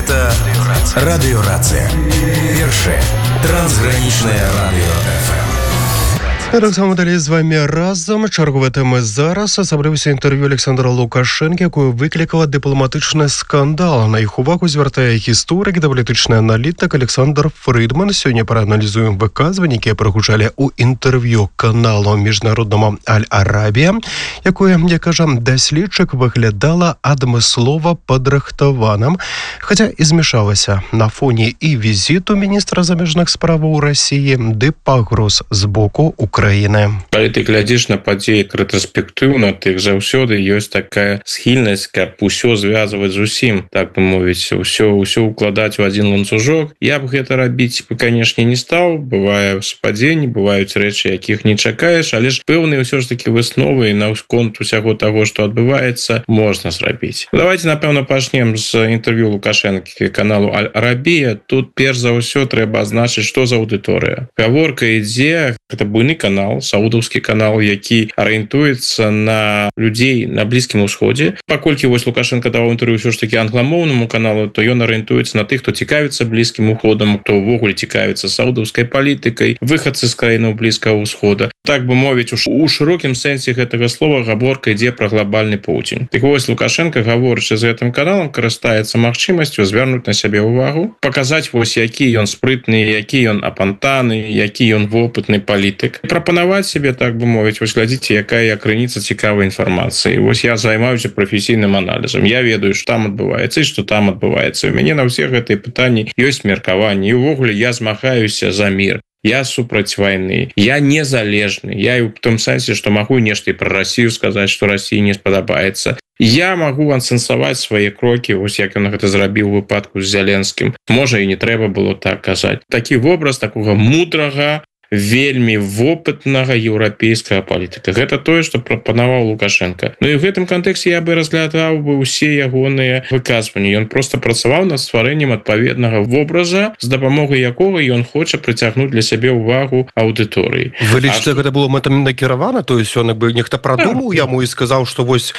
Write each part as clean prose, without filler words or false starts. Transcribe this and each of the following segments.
Гэта радыёрацыя. Першае трансгранічнае радыё ФМ. Таксама далей з вами разам. Чарговая тэма зараз. Асаблівасці інтэрв'ю Александра Лукашэнкі, якую выклікала дыпламатычны скандал. На іх увагу звяртае гісторык, палітычны аналітык Александр Фрыдман. Сёння прааналізуем выказванні, якія прагучалі ў інтэрв'ю каналу міжнароднаму Аль-Арабія, якое, як кажа даследчык, выглядала адмыслова падрыхтаваным, хаця і змяшалася на фоне і візіту міністра замежных справаў Расіі, ды пагроз з боку Украіны. Калі ты глядзіш на падзеі рэтраспектыўна, тых заўсёды ёсць такая схільнасць, каб усё звязваць з усім, так бы мовіць, усё укладаць у адзін ланцужок. Я б гэта рабіць, канешне, не стаў. Бывае супадзенні, бываюць рэчы, якіх не чакаеш, але ж пэўныя ўсё ж такі высновы наконт усяго таго, што адбываецца, можна зрабіць. Давайте, напэўна, пачнем з інтэрв'ю Лукашэнкі каналу Аль-Арабія. Тут перш за ўсё трэба азначыць, што за аўдыторыя. Гаворка ідзе, гэта буйны канал, саудаўскі канал, які арыентуецца на людзей на Блізкім Усходзе. Паколькі вось Лукашенко даваў інтэрв'ю ўсё ж такі англамоўнаму каналу, то ён арыентуецца на тых, хто цікавіцца Блізкім Уходам, хто ўвогуле цікавіцца саудаўскай палітыкай, выхадцы з краінаў Блізкага Усхода. Так бы мовіць, у шырокім сэнсе гэтага слова гаворка ідзе пра глобальны поўдзень. Так вось Лукашенко, гаворачы з гэтым каналам, карыстаецца магчымасцю звярнуць на сябе ўвагу, паказаць вось які ён спрытны, які ён апантаны, які ён вопытны палітык. Прапанаваць себе, так бы мовіць, вось глядзіце, якая крыніца цікавай інфармацыі. Вось я займаюся прафесійным аналізам. Я ведаю, што там адбываецца і што там адбываецца. У мяне на ўсе гэтыя пытанні ёсць меркаванні. І ўвогуле я змагаюся за мір. Я супраць вайны. Я незалежны. Я ў том сэнсе, што магу нешта і пра Расію сказаць, што Расіі не спадабаецца. Я магу ансэнсаваць свае крокі, вось як ён гэта зрабіў у выпадку з Зяленскім. Можа, і не трэба было так казаць. Такі вобраз такога мудрага, вельмі вопытнага еўрапейскага палітыка. Гэта тое, што прапанаваў Лукашенко. Ну і ў гэтым кантэксце я бы разглядаў бы ўсе ягоныя выказванні. Ён проста працаваў над стварэннем адпаведнага вобраза, з дапамогай якога ён хоча прыцягнуць для сябе ўвагу аўдыторыі. Вы лічыце, гэта было мэтанакіравана? То есть ён бы нехта прадумаў яму і сказаў, што вось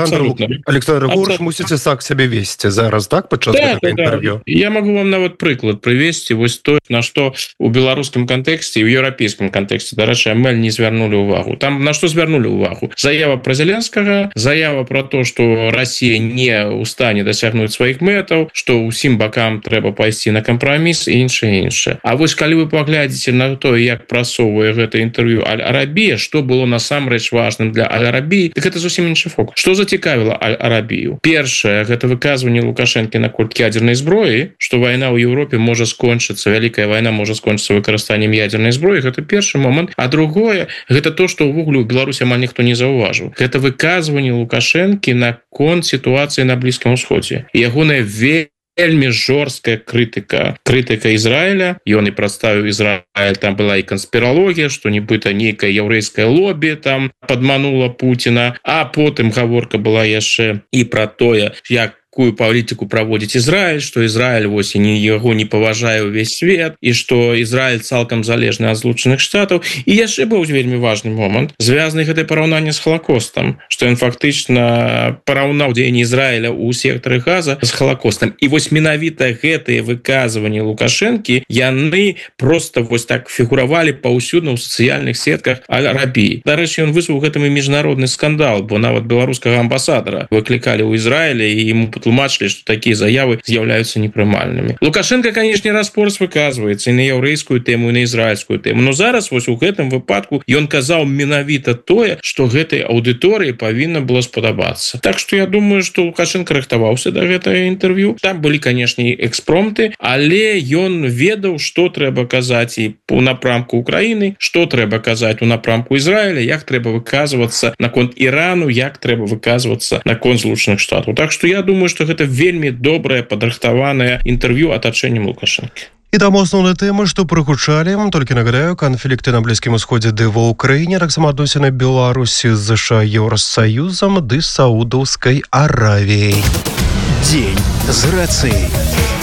Александр Горш мусіце так сябе весці зараз, так, падчас гэтага інтэрв'ю? Я магу вам нават прыклад прывесці, вось тое, на што ў беларускім кантэксце і еўрапейскім кантэксце, дарэчы, амаль не звярнулі ўвагу. Там на што звярнулі ўвагу? Заява пра Зеленскага, заява пра то, што Расія не ў стане дасягнуць сваіх мэтаў, што ўсім бакам трэба пайсці на кампраміс і іншае. А вось калі вы паглядзіце на тое, як прасоўвае гэта інтэрв'ю Аль-Арабія, што было насамрэч важным для Аль-Арабіі, так гэта зусім іншы фокус. Што зацікавіла Аль-Арабію? Першае, гэта выказванне Лукашэнкі наконт ядзернай зброі, што вайна ў Еўропе можа скончыцца, вялікая вайна можа скончыцца выкарыстаннем ядзернай зброі. Гэта першы момант. А другое, гэта то, што ўвогуле ў Беларусі амаль ніхто не заўважыў. Гэта выказванне Лукашэнкі наконт сітуацыі на Блізкім Усходзе. І ягоная вельмі жорсткая крытыка Ізраіля. Ён і прадставіў Ізраіль, там была і канспіралогія, што нібыта нейкае яўрэйскае лобі там падманула Пуціна, а потым гаворка была яшчэ і пра тое, як якую палітыку праводзіць Ізраіль, што Ізраіль вось і яго не паважае ўвесь свет, і што Ізраіль цалкам залежны ад Злучаных Штатаў. І яшчэ быў вельмі важны момант, звязаны гэтае параўнанне з Халакостам, што ён фактычна параўнаў дзеянні Ізраіля ў сектары Газа з Халакостам. І вось менавіта гэтыя выказванні Лукашэнкі, яны проста вось так фігуравалі паўсюдна ў сацыяльных сетках Аль-Арабіі. Дарэчы, ён вызваў гэтым і міжнародны скандал, бо нават беларускага амбасадара выклікалі ў Ізраілі і ему тлумачылі, што такія заявы з'яўляюцца непрымальнымі. Лукашенко, канешне, распораз выказваецца і на яўрэйскую тэму, і на ізраільскую тэму. Но зараз вось у гэтым выпадку ён казаў менавіта тое, што гэтай аўдыторыі павінна было спадабацца. Так што я думаю, што Лукашенко рыхтаваўся да гэтага інтэрв'ю. Там былі, канешне, экспромты, але ён ведаў, што трэба казаць і у напрамку Украіны, што трэба казаць у напрамку Ізраіля, як трэба выказвацца наконт Ірану, як трэба выказвацца наконт Злучаных Штатаў. Так што я думаю, што гэта вельмі добрае падрыхтаванае інтэрв'ю атачэннем Лукашэнкі. І там основныя тэмы, што прагучалі, толькі нагадаю, канфлікты на Блізкім Усходзе ды ва Ўкраіне, таксама адносіны Беларусі з ЗША, Еўрасаюзам ды Саудаўскай Аравіяй. Дзень з рацыяй.